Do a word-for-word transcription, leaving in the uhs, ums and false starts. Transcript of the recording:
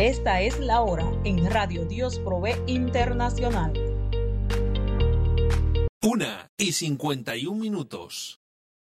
Esta es la hora en Radio Dios Provee Internacional. Una y cincuenta y un minutos.